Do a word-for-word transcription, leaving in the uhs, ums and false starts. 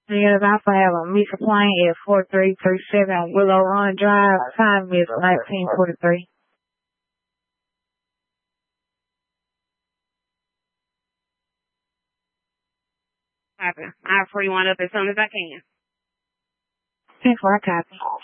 Yes, I also have a missing plane at four three three seven Willow Run Drive. Time is nineteen forty-three. Copy. I'll free one up as soon as I can. Ten four, I copy.